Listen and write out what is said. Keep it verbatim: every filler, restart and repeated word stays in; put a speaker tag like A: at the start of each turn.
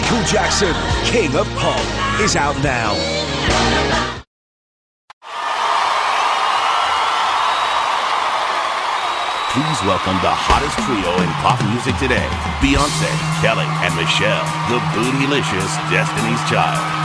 A: Michael Jackson, King of Pop, is out now.
B: Please welcome the hottest trio in pop music today, Beyonce, Kelly, and Michelle, the bootylicious Destiny's Child.